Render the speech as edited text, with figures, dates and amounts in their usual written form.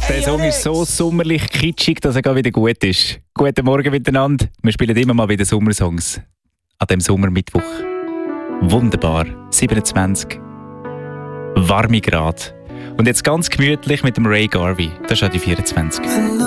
Der Song ist so sommerlich kitschig, dass er gar wieder gut ist. Guten Morgen miteinander. Wir spielen immer mal wieder Sommersongs. An dem Sommermittwoch. Wunderbar. 27 warme Grad. Und jetzt ganz gemütlich mit dem Ray Garvey. Das ist auch die 24.